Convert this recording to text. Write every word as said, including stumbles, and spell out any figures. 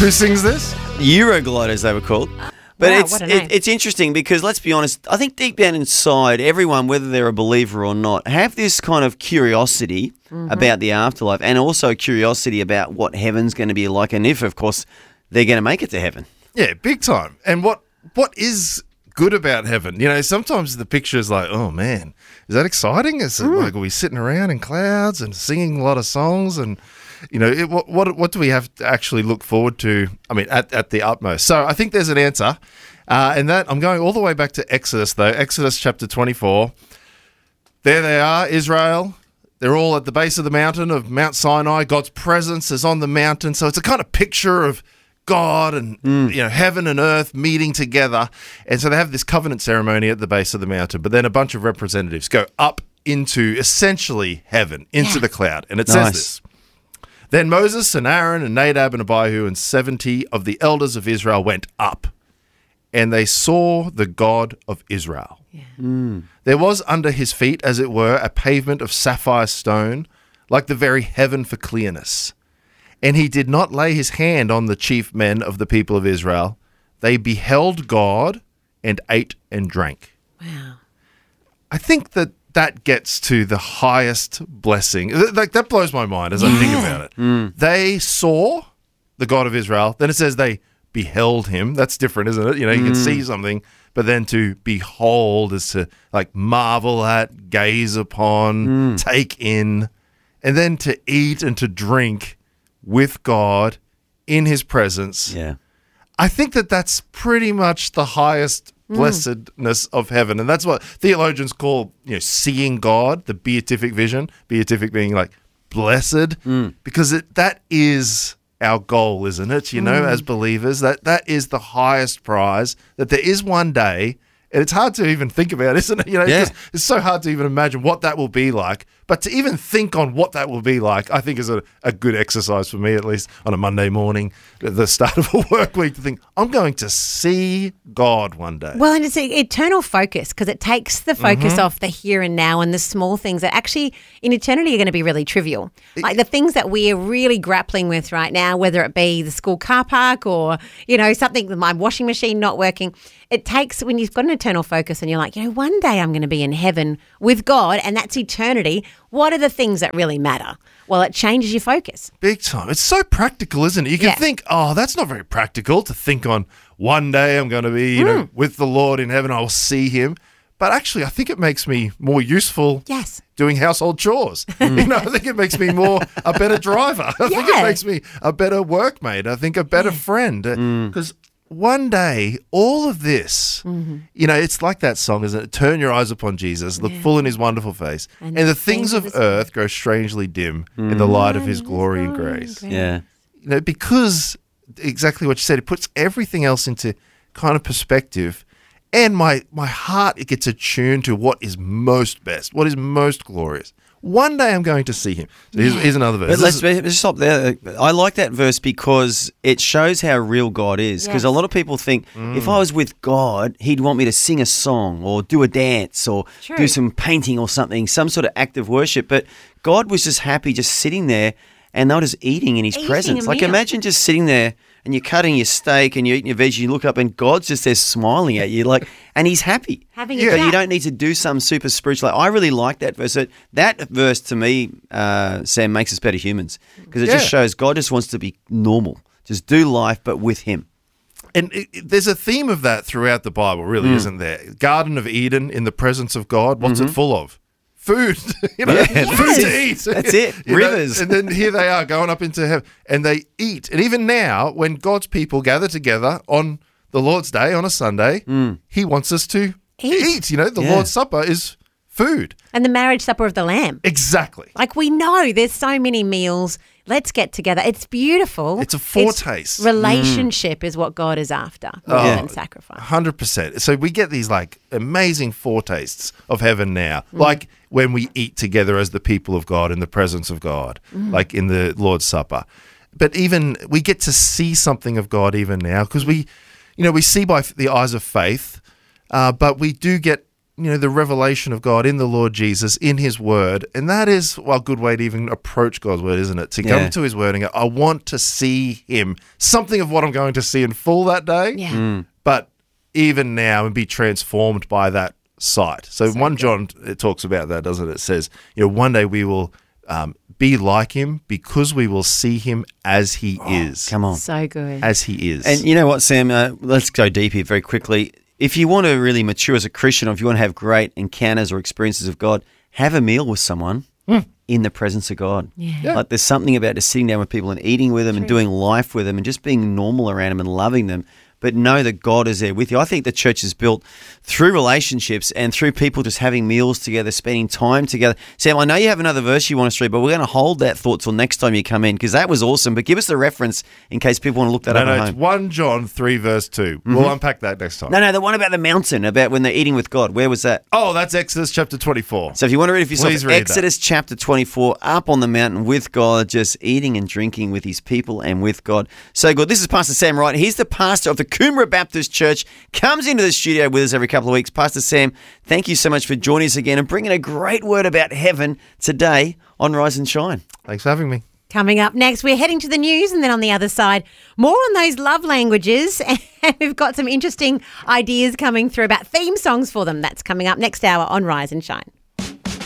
Who sings this? Eurogliders, they were called. But Wow, it's what a it, name. it's interesting because, let's be honest, I think deep down inside, everyone, whether they're a believer or not, have this kind of curiosity Mm-hmm. about the afterlife, and also curiosity about what heaven's going to be like, and if, of course, they're going to make it to heaven. Yeah, big time. And what what is good about heaven? You know, sometimes the picture is like, oh man, is that exciting? Is it like, are we sitting around in clouds and singing a lot of songs? And, you know, it, what, what what do we have to actually look forward to? I mean, at, at the utmost. So I think there's an answer. Uh, and that, I'm going all the way back to Exodus, though. Exodus chapter twenty-four. There they are, Israel. They're all at the base of the mountain of Mount Sinai. God's presence is on the mountain. So it's a kind of picture of God and you know heaven and earth meeting together. And so they have this covenant ceremony at the base of the mountain. But then a bunch of representatives go up into essentially heaven, into Yeah. the cloud. And it Nice. says this. Then Moses and Aaron and Nadab and Abihu and seventy of the elders of Israel went up, and they saw the God of Israel. There was under his feet, as it were, a pavement of sapphire stone, like the very heaven for clearness. And he did not lay his hand on the chief men of the people of Israel. They beheld God and ate and drank. Wow. I think that that gets to the highest blessing. Th- Like that blows my mind as I think Yeah. about it. They saw the God of Israel. Then it says they beheld him. That's different, isn't it? You know, you can see something, but then to behold is to like marvel at, gaze upon, take in, and then to eat and to drink with God in his presence. Yeah. I think that that's pretty much the highest blessedness of heaven. And that's what theologians call, you know, seeing God, the beatific vision, beatific being like blessed, because it, that is our goal, isn't it? You know, as believers, that that is the highest prize, that there is one day, and it's hard to even think about, isn't it? You know, Yeah. it's, it's so hard to even imagine what that will be like. But to even think on what that will be like, I think is a, a good exercise for me, at least on a Monday morning, at the start of a work week, to think, I'm going to see God one day. Well, and it's an eternal focus because it takes the focus Mm-hmm. off the here and now and the small things that actually in eternity are going to be really trivial. Like the things that we are really grappling with right now, whether it be the school car park or, you know, something, my washing machine not working. It takes, when you've got an eternal focus and you're like, you know, one day I'm going to be in heaven with God and that's eternity. What are the things that really matter? Well, it changes your focus. Big time. It's so practical, isn't it? You can Yeah. think, oh, that's not very practical to think on one day I'm going to be, you know, with the Lord in heaven. I will see him. But actually, I think it makes me more useful Yes. doing household chores. You know, I think it makes me more a better driver. I think it Yeah. makes me a better workmate. I think a better friend. Because one day, all of this, you know, it's like that song, isn't it? Turn your eyes upon Jesus, look full in his wonderful face, and, the things of this earth grow strangely dim in the light of his glory and grace. Yeah. You know, because exactly what you said, it puts everything else into kind of perspective. And my, my heart, it gets attuned to what is most best, what is most glorious. One day I'm going to see him. So here's, here's another verse. But This let's, is- let's stop there. I like that verse because it shows how real God is. Because Yes. a lot of people think Mm. if I was with God, he'd want me to sing a song or do a dance or True. do some painting or something, some sort of act of worship. But God was just happy just sitting there and they were just eating in his Eating a presence. Like meal. imagine just sitting there and you're cutting your steak and you're eating your veggies, you look up and God's just there smiling at you, like, and he's happy. Having a So chat. you don't need to do some super spiritual. I really like that verse. That, that verse to me, uh, Sam, makes us better humans because it just Yeah. shows God just wants to be normal, just do life, but with Him. And it, it- there's a theme of that throughout the Bible, really, Mm. isn't there? Garden of Eden in the presence of God. What's it full of? Food. you know, Mm-hmm. Yeah, food that's to it. eat. That's it. You know, Rivers. and then here they are going up into heaven and they eat. And even now, when God's people gather together on the Lord's Day, on a Sunday, he wants us to Eat. eat. You know, the Mm. Yeah. Lord's Supper is food. And the marriage supper of the Lamb. Exactly. Like we know there's so many meals. Let's get together. It's beautiful. It's a foretaste. relationship is what God is after more Yeah. than sacrifice. one hundred percent. So we get these like amazing foretastes of heaven now, like when we eat together as the people of God in the presence of God, like in the Lord's Supper. But even we get to see something of God even now because we, you know, we see by the eyes of faith, uh, but we do get you know, the revelation of God in the Lord Jesus, in his word. And that is well, a good way to even approach God's word, isn't it? To Yeah. come to his word and go, I want to see him, something of what I'm going to see in full that day. Yeah. But even now, and be transformed by that sight. So, First John, it talks about that, doesn't it? It says, you know, one day we will um, be like him because we will see him as he is. Come on. So good. As he is. And you know what, Sam? Uh, let's go deep here very quickly. If you want to really mature as a Christian, or if you want to have great encounters or experiences of God, have a meal with someone in the presence of God. Yeah. Yeah. Like there's something about just sitting down with people and eating with them and doing life with them and just being normal around them and loving them. But know that God is there with you. I think the church is built through relationships and through people just having meals together, spending time together. Sam, I know you have another verse you want us to read, but we're going to hold that thought till next time you come in because that was awesome. But give us the reference in case people want to look that no, up no, at it's home. First John three, verse two. We'll unpack that next time. No, no, the one about the mountain, about when they're eating with God. Where was that? Oh, that's Exodus chapter twenty-four. So if you want to read it for yourself, Please read Exodus chapter twenty-four, up on the mountain with God, just eating and drinking with his people and with God. So good. This is Pastor Sam Wright. He's the pastor of the Coomera Baptist Church, comes into the studio with us every couple of weeks. Pastor Sam, thank you so much for joining us again and bringing a great word about heaven today on Rise and Shine. Thanks for having me. Coming up next, we're heading to the news, and then on the other side, more on those love languages. And we've got some interesting ideas coming through about theme songs for them. That's coming up next hour on Rise and Shine.